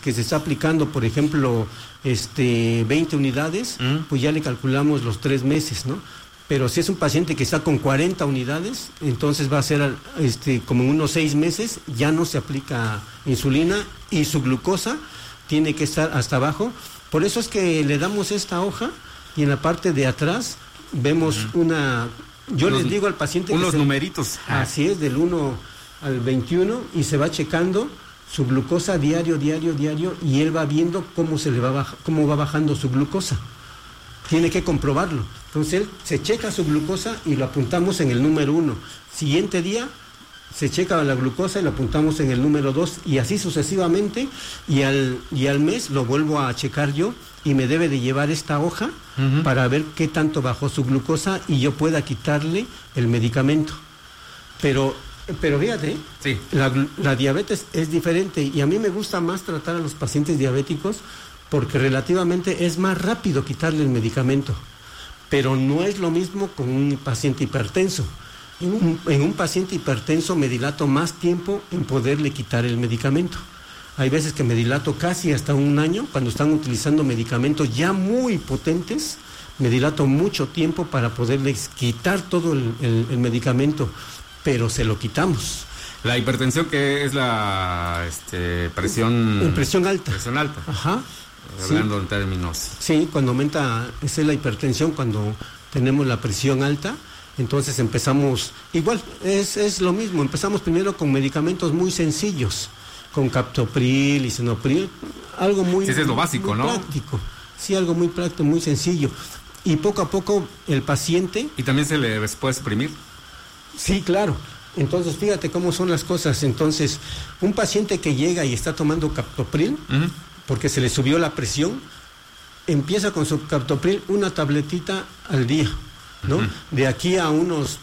que se está aplicando, por ejemplo, 20 unidades, pues ya le calculamos los 3 meses, ¿no? Pero si es un paciente que está con 40 unidades, entonces va a ser como en unos 6 meses, ya no se aplica insulina y su glucosa tiene que estar hasta abajo. Por eso es que le damos esta hoja y en la parte de atrás vemos les digo al paciente unos numeritos. Así es, del 1 al 21 y se va checando su glucosa diario y él va viendo cómo va bajando su glucosa. Tiene que comprobarlo. Entonces él se checa su glucosa y lo apuntamos en el número 1. Siguiente día se checa la glucosa y lo apuntamos en el número 2 y así sucesivamente y al mes lo vuelvo a checar yo y me debe de llevar esta hoja para ver qué tanto bajó su glucosa y yo pueda quitarle el medicamento. Pero fíjate, sí. La diabetes es diferente y a mí me gusta más tratar a los pacientes diabéticos porque relativamente es más rápido quitarle el medicamento, pero no es lo mismo con un paciente hipertenso. En un paciente hipertenso me dilato más tiempo en poderle quitar el medicamento. Hay veces que me dilato casi hasta 1 año, cuando están utilizando medicamentos ya muy potentes, me dilato mucho tiempo para poderles quitar todo el medicamento, pero se lo quitamos. La hipertensión, que es la presión... Presión alta. Presión alta. Ajá. Hablando en términos. Sí, cuando aumenta, esa es la hipertensión, cuando tenemos la presión alta, entonces empezamos, igual, es lo mismo, empezamos primero con medicamentos muy sencillos, con captopril, lisinopril, algo muy... Sí, eso es lo básico, muy ¿no? Práctico, sí, algo muy práctico, muy sencillo. Y poco a poco el paciente... ¿Y también se le puede exprimir? Sí, claro. Entonces, fíjate cómo son las cosas. Entonces, un paciente que llega y está tomando captopril, porque se le subió la presión, empieza con su captopril 1 tabletita al día, ¿no? De aquí a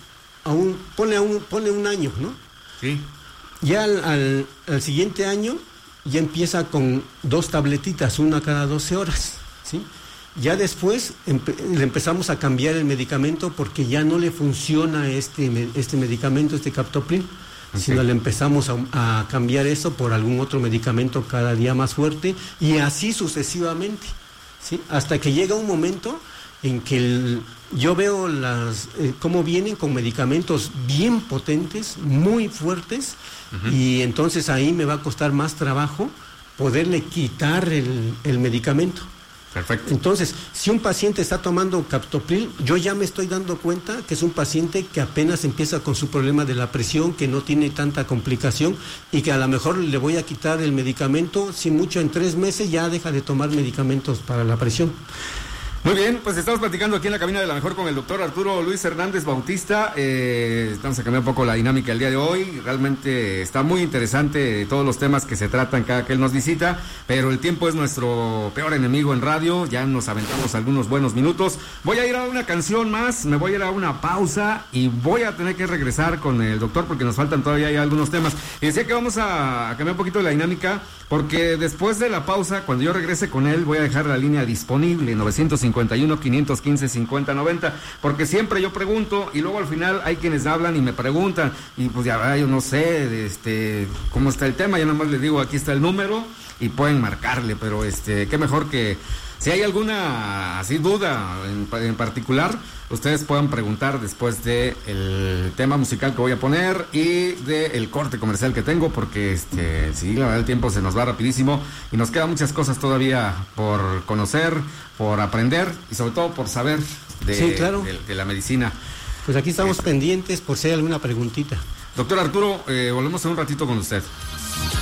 pone 1 año, ¿no? Sí. Ya al siguiente año ya empieza con 2 tabletitas, 1 cada 12 horas, ¿sí? Ya después le empezamos a cambiar el medicamento porque ya no le funciona este medicamento, captopril, sino le empezamos a cambiar eso por algún otro medicamento cada día más fuerte y así sucesivamente, ¿sí? Hasta que llega un momento en que yo veo cómo vienen con medicamentos bien potentes, muy fuertes, y entonces ahí me va a costar más trabajo poderle quitar el medicamento. Perfecto. Entonces, si un paciente está tomando captopril, yo ya me estoy dando cuenta que es un paciente que apenas empieza con su problema de la presión, que no tiene tanta complicación y que a lo mejor le voy a quitar el medicamento, si mucho en 3 meses ya deja de tomar medicamentos para la presión. Muy bien, pues estamos platicando aquí en la cabina de La Mejor con el doctor Arturo Luis Hernández Bautista. Estamos a cambiar un poco la dinámica el día de hoy. Realmente está muy interesante todos los temas que se tratan cada que él nos visita, pero el tiempo es nuestro peor enemigo en radio. Ya nos aventamos algunos buenos minutos. Voy a ir a una canción más, me voy a ir a una pausa y voy a tener que regresar con el doctor porque nos faltan todavía hay algunos temas. Y decía que vamos a cambiar un poquito la dinámica porque después de la pausa, cuando yo regrese con él, voy a dejar la línea disponible, 951-515-5090, porque siempre yo pregunto y luego al final hay quienes hablan y me preguntan y pues ya yo no sé cómo está el tema, yo nada más les digo aquí está el número y pueden marcarle, pero qué mejor que si hay alguna así duda en particular, ustedes puedan preguntar después de el tema musical que voy a poner y del corte comercial que tengo, porque sí, la verdad el tiempo se nos va rapidísimo y nos quedan muchas cosas todavía por conocer, por aprender y sobre todo por saber sí, claro, de la medicina. Pues aquí estamos pendientes por si hay alguna preguntita. Doctor Arturo, volvemos en un ratito con usted.